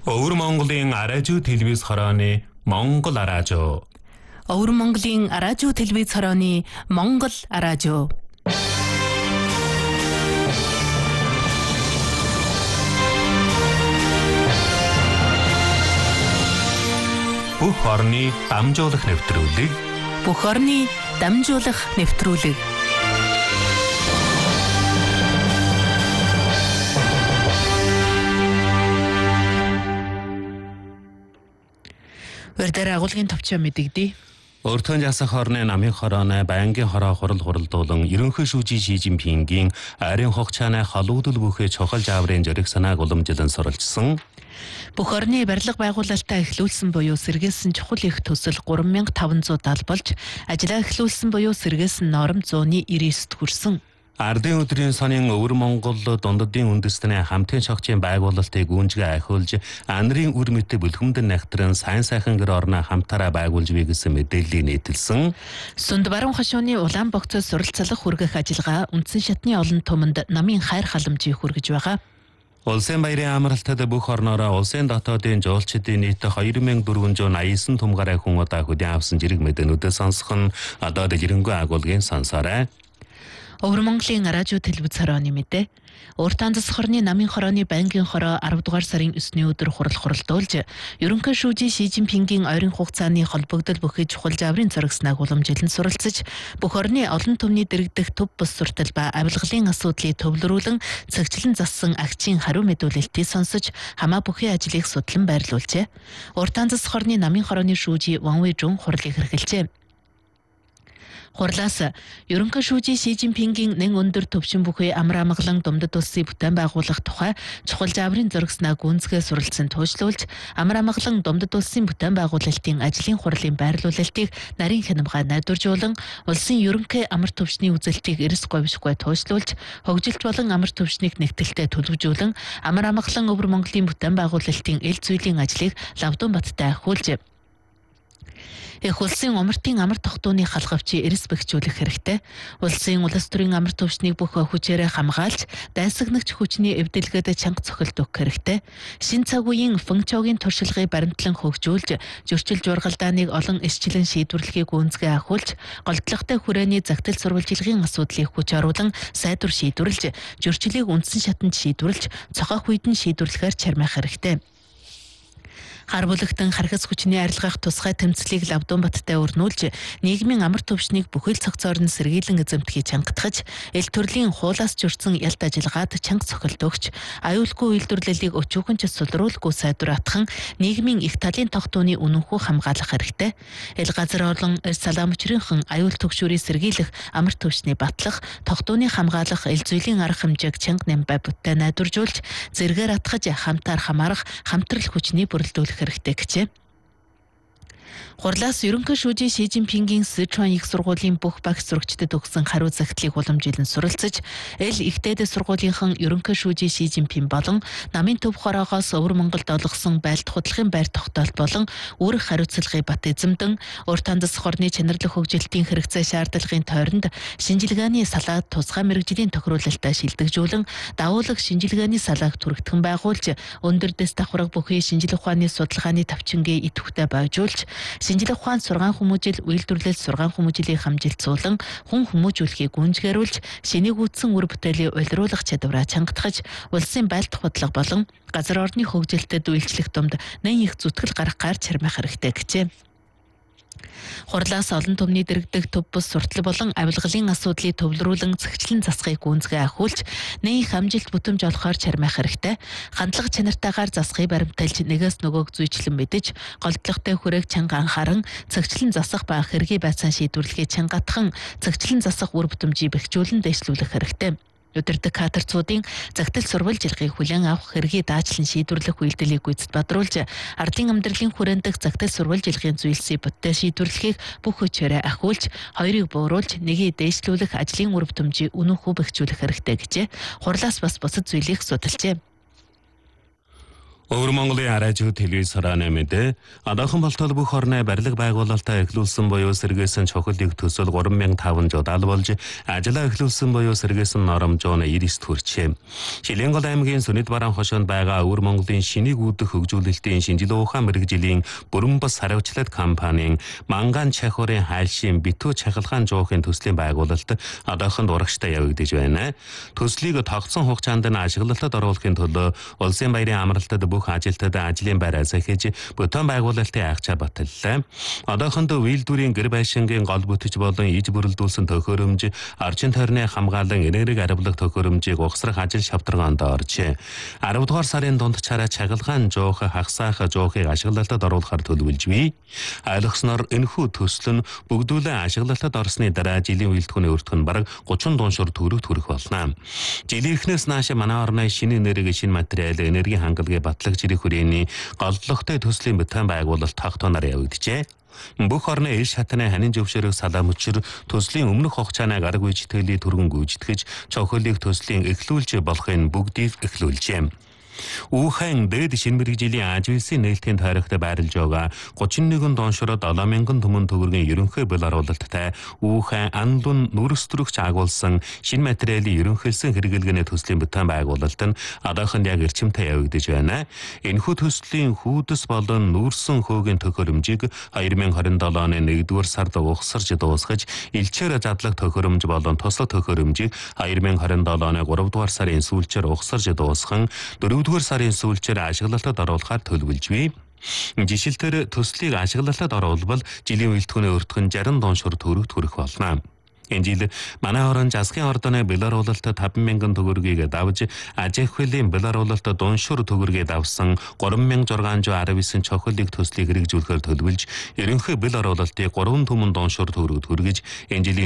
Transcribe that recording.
Өвөр Монголын араажуу телевиз хорооны Монгол араажуу. Өвөр Монголын араажуу телевиз хорооны Монгол араажуу. Бүх орны дамжуулах нэвтрүүлэг. Бүх орны дамжуулах нэвтрүүлэг. Өрдөр агуулгын төвчөө мэдэгдээ. Өртгөн жасах орны намын хорооны байнгын хороо хуралдуулан ерөнхий шүүжийн Ши Жинпингийн арийн хугацааны халуудал бүхий чухал жаврын зориг санааг уламжилан суралцсан. Бүх орны барилга байгуулалтаа эхлүүлсэн буюу сэргээсэн чухал их төсөл 3570 болж, ажлаа эхлүүлсэн буюу сэргээсэн норм 199-т хүрсэн. Ардын өдрийн сонин Өвөр Монгол дундадын үндэстний хамтын шогчийн байгуулалтыг гүнжгээ ахиулж, анрын үр мэт бүлхэмдэн нягтран сайн сайхан гэр орноо хамтаараа байгуулж буй гэсэн мэдээллийг нийтэлсэн. Сүнд баруун хошууны улаан богцод суралцлах хүргэх ажиллагаа үндсэн шатны олон туманд намын хайр халамжийг хүргэж байгаа. Улсын баярын амралтад бүх орноороо улсын дотоодын жуулчдын нийт 2489 түм гаруй хүн удаа хөдөө авсан зэрэг мэдээнүүдэд сонсох нь одоо дэлгэрэнгүй агуулгын сонсоорой. Өвөр Монголын араажуу телевиз хорооны мэдээ. Уртаан засах орны намын хорооны байнгын хороо 10 дугаар сарын 9-ний өдөр хуралдуулж, ерөнхий шүүжийн Ши Жинпингийн ойрын хугацааны холбогдол бүхий чухал жаврын зоригсныг уламжилан суралцж, бүх орны олон түмний дэргэдэх төв бус суртал ба авилгалын асуудлыг төвлөрүүлэн цагчлан зассан агчийн хариу мэдүүлэлтийг сонсож, хамаа бүхий ажлыг судлан байрлуулжээ. Уртаан засах орны намын хорооны шүүжийн Ван Вэжун хурлыг хэрэгэлжээ. Хурлаас ерөнхий шүүжийн Ши Жинпингийн нэн өндөр төвшин бүхий амар амгалан думдад улсын бүтээн байгуулах тухай чухал жаврын зоригснаа гүнзгий суралцсан туужлуулж, амар амгалан думдад улсын бүтээн байгуулалтын ажлын хурлын байрлуулалтыг нарийн хянамгай найдваржуулан, улсын ерөнхий амар төвшний үзэлтийг эрс говьшгүй туужлуулж, хөгжилт болон амар төвшнийг нэгтэлтэй төлөвжүүлэн, амар амгалан Өвөр Монголын бүтээн байгуулалтын эл зүйлийн ажлыг Лавдун баттай ахиулж, их улсын умартын амар тогтооны халгавчийг эрс бэхжүүлэх хэрэгтэй. Улсын улс төрийн амар төвшнийг бүх хүчээрээ хамгаалж, дайсагнагч хүчний эвдэлгээд чанга цохилт өгөх хэрэгтэй. Шин цаг үеийн фэнчогийн туршлагыг баримтлан хөгжүүлж, зөрчил жургалдааныг олон эсчлэн шийдвэрлэхийг гүнзгий ахиулж, голдлоготой хүрээний загтал сурвалжилгын асуудлыг хүч оруулан сайдвар шийдвэрлж, зөрчлийг үндсэн шатанд шийдвэрлж, цохох үед нь шийдвэрлэхээр чармайх хэрэгтэй. Хар бүлэгтэн хархас хүчний арилгах тусгай тэмцлийг Лавдун баттай өрнүүлж, нийгмийн амар төвшнийг бүхэл цогцоор нь сэргийлэн эзэмдэхийг чангатгаж, эл төрлийн хуулаас журцсан ялт ажиллагаад чанга цохилт өгч, аюулгүй үйлдвэрлэлийг өчүүгэнч сулруулгүй сайдвар атхан, нийгмийн их талын тогтооны үнэнхүү хамгаалах хэрэгтэй. Эл газар олон салаа мөчрийнхэн аюул төгшүүрийг сэргийлэх, амар төвшний батлах, тогтооны хамгаалах эл зүйлийн арга хэмжээг чанга нэмбай бүттэй найдваржуулж, зэргээр атгаж хамтаар хамаарах, хамтрал хүчний бүрэлдүүлэх хэрэгтэй гэжээ. Хурлаас ерөнхий шүүжийн Ши Жинпингийн Сычуан их сургуулийн бүх багш сурагчдад өгсөн хариу загтлыг уламжилан суралцж, эл ихтэйд сургуулийнхан ерөнхий шүүжийн Ши Жинпин болон намын төв хороогоос Өвөр Монголд олгосон байлт худлахын байр тогтоолт болон үүрэг хариуцлагыг бат эзэмдэн, уртаан засах орны чанарлах хөгжилтийн хэрэгцээ шаардлагын тойронд шинжилгээний салаад тусгай мэргэжлийн тохируулалтаа шилдэгжүүлэн, давуулах шинжилгээний салааг түрэгдэхэн байгуулж, өндөр дэс давхарга бүхий шинжилгээ ухааны судалгааны тавчингээ идэвхтэй байжуулж, шинжилгээ ухаан сургаан хүмүүжил, үйлдвэрлэл сургаан хүмүүжлийн хамжилтсуулан, хүн хүмүүжүүлэхийг гүнзгийрүүлж, шинийг үүдсэн үр бүтээлийн уйлруулах чадвараа чангатгаж, улсын байлт худлага болон газар орны хөгжилтэд үйлчлэх тумд нэн их зүтгэл гаргахаар чармайх хэрэгтэй гэжээ. Хурлаас олон түмний дэргэдэх төв бус суртал болон авилгалын асуудлыг төвлөрүүлэн цагчлан засахыг гүнзгий ахиулж, нэн их амжилт бүтэмж олохоор чармайх хэрэгтэй. Хандлага чанартаагаар засахыг баримтайлж, нэгээс нөгөөг зүйчлэн мэдэж, голдлоготой хүрээг чанга анхааран, цагчлан засах ба хэргийн байцаан шийдвэрлэхийг чангатхан, цагчлан засах үр бүтэмжийг бэхжүүлэн дэвшлүүлэх хэрэгтэй. Өдөртөг кадрцуудын загтал сурвалжилгыг хүлээн авах хэргийг даачлан шийдвэрлэх үйлдэлийг гүйцэд бадруулж, ардын амьдралын хүрээндх загтал сурвалжилгын зүйлсийг бүтээ шийдвэрлэхийг бүх хүчээрээ ахиулж, хоёрыг бууруулж, нэгийг дээшлүүлэх ажлын үр бүтэмжийг үнэнхүү бэхжүүлэх хэрэгтэй гэжээ. Хурлаас бас бусад зүйлийг судалжээ. Өвөр Монголын радио телевизорын мэдээ одоохон болтол бүх орны барилга байгуулалтаа эхлүүлсэн буюу сэргээсэн чухлыг төсөл 3570 болж ажиллаа эхлүүлсэн буюу сэргээсэн ном 199 хүрчээ. Шилэнгол аймгийн Сүнэт бараан хошоонд байгаа Өвөр Монголын шинийг үүдэх хөгжүүлэлтийн шинжлэх ухаан мэрэгжлийн бүрэн бас хариуцлага компанийн Манган Чахурын хайлшийн битүү чахалгаан жоохын төслийн байгуулалт одоохон урагштай явагдаж байна. Төслийг тогтсон хугацаанд нь ашиглалтад оруулахын төлөө улсын баярын амралтад бүх ажилтнууд ажлын байраа захиж бүтээн байгуулалтын агчаа баталлаа. Одоохондоо үйлдвэрийн гэр байшингийн гол бүтэж болон иж бүрэлдүүлсэн төхөөрөмж, орчин тойрны хамгаалан энерги арвлах төхөөрөмжийг угсрах ажил шавтаргаанд оржээ. 10 дугаар сарын дунд чараа чагалгаан жоох хагасаах жоохыг ашиглалтад оруулахар төлөвлөж бий. Ойлгосноор энэхүү төсөл нь бүгдүүлэн ашиглалтад орсны дараа жилийн үйлдвэрийн өртгөн бараг 30 дуушур төгрөг төрөх болно. Жилийн эхнээс нааш манай орны шинэ энерги, шинэ материал, энергийн хангалттай батлах жирийн хүрээний голдлогтой төслийн бүтээн байгуулалт тогтооноор явагджээ. Бүх орны ил шатны ханин зөвшөөрөх салаамчир төслийн өмнөх хугацааны арга үйлчлэлийн түргэн гүйцэтгэж цохиолыг төслийн эхлүүлж болохын бүгдийг эхлүүлжээ. Ухаан дэд шинэ мэрэгжлийн ажлын нээлтийн тойрогт байрлаж байгаа 31 доншороо 7000 түмэн төгрөгийн ерөнхий бэл оруулалттай Ухаан анлун нүрстрөгч агуулсан шинэ материалын ерөнхийлсөн хэрэглэгээний төслийн бүтээн байгуулалт нь одоохонд яг эрчимтэй явагдаж байна. Энэхүү төслийн хүйдэс болон нүүрсэн хөөгийн төхөөрөмжийг 2027 оны 1-р сард угсарж дуусгаж, элчээр задлах төхөөрөмж болон туслах төхөөрөмжийг 2027 оны 3-р сарын сүүлчээр угсарж дуусган 4-р сарын сүүлчээр ашиглалтад оруулахар төлөвлөж бий. Жишээлбэл төслийг ашиглалтад оруулбал жилийн үйлдвэрийн өртгөн 60 доншор төгрөг төрөх болно. Энэ жил манай орон засгийн ордоны бэл оруулалт 5000 төгрөгийг давж, аж ахуйн бэл оруулалт дуншур төгрөгийг давсан 3619 чохиолыг төслийг хэрэгжүүлэхээр төлөвлөж, ерөнхий бэл оруулалтыг 3 түмэн дуншур төгрөг төргөж, энэ жилийн